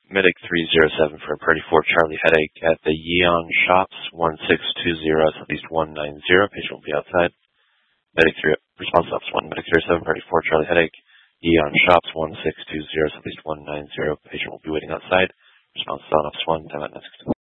Medic 307 for a Purdy 4 Charlie headache at the Yeon Shops 1620 Southeast 190. Patient will be outside. Medic 3, response office 1, Medic 307 Purdy 4 Charlie headache. Yeon Shops 1620 Southeast 190. Patient will be waiting outside. Response on office 1, time at 9:16.